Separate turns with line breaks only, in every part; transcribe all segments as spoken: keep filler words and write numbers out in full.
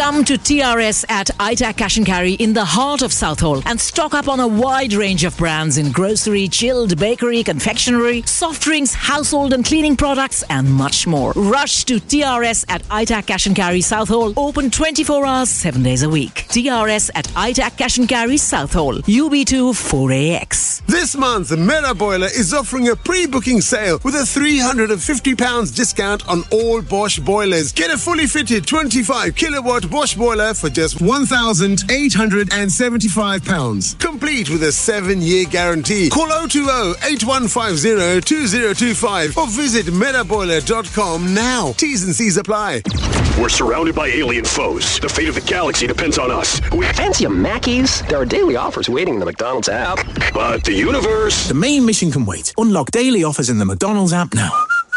Come to T R S at I TAC Cash and Carry in the heart of Southall and stock up on a wide range of brands in grocery, chilled, bakery, confectionery, soft drinks, household and cleaning products and much more. Rush to T R S at I TAC Cash and Carry Southall, open twenty-four hours, seven days a week. T R S at I TAC Cash and Carry Southall, U B two four A X.
This month, Mera Boiler is offering a pre-booking sale with a three hundred fifty pounds discount on all Bosch boilers. Get a fully fitted twenty-five kilowatt Bosch boiler for just one thousand eight hundred seventy-five pounds. Complete with a seven-year guarantee. Call oh two oh, eight one five oh, two oh two five or visit mera boiler dot com now. T's and C's apply.
We're surrounded by alien foes. The fate of the galaxy depends on us. We
fancy a Mackey's? There are daily offers waiting in the McDonald's app.
But the universe...
The main mission can wait. Unlock daily offers in the McDonald's app now.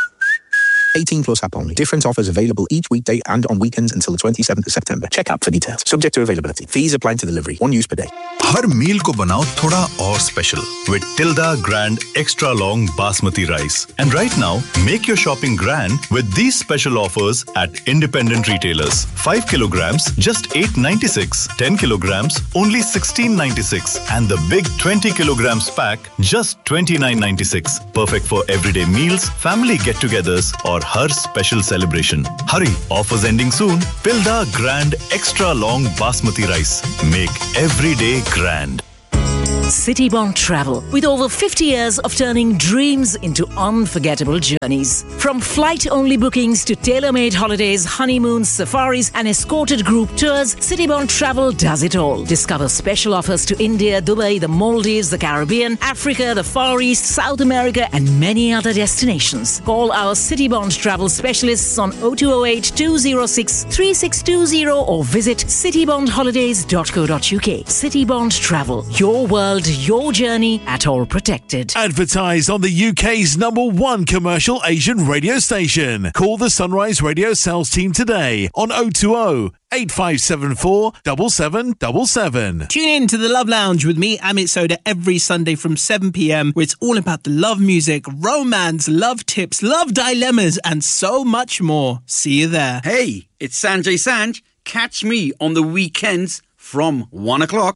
eighteen plus app only. Different offers available each weekday and on weekends until the twenty-seventh of September. Check app for details. Subject to availability. Fees apply to delivery. One use per day.
हर मील को बनाओ थोड़ा और special with Tilda Grand Extra Long Basmati Rice. And right now, make your shopping grand with these special offers at independent retailers. five kilograms, just eight ninety-six. ten kilograms, only sixteen ninety-six. And the big twenty kilograms pack, just twenty-nine ninety-six. Perfect for everyday meals, family get-togethers, or her special celebration. Hurry, offers ending soon. Tilda Grand Extra Long Basmati Rice. Make every day grand.
Citybond Travel, with over fifty years of turning dreams into unforgettable journeys. From flight-only bookings to tailor-made holidays, honeymoons, safaris and escorted group tours, Citybond Travel does it all. Discover special offers to India, Dubai, the Maldives, the Caribbean, Africa, the Far East, South America and many other destinations. Call our Citybond Travel specialists on oh two oh eight, two oh six, three six two oh or visit citybond holidays dot co dot uk. Citybond Travel, your world, your journey, at all protected.
Advertised on the U K's number one commercial Asian radio station. Call the Sunrise Radio sales team today on oh two oh, eight five seven four, seven seven seven seven.
Tune in to the Love Lounge with me, Amit Soda, every Sunday from seven p.m, where it's all about the love music, romance, love tips, love dilemmas, and so much more. See you there.
Hey, it's Sanjay Sanj. Catch me on the weekends from one o'clock.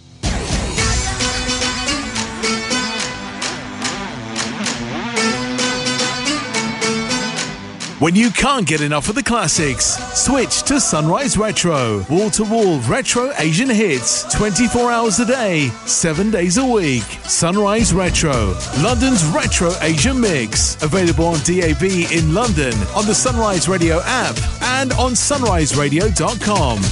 When you can't get enough of the classics, switch to Sunrise Retro. Wall-to-wall retro Asian hits, twenty-four hours a day, seven days a week. Sunrise Retro, London's retro Asian mix. Available on D A B in London, on the Sunrise Radio app and on sunrise radio dot com.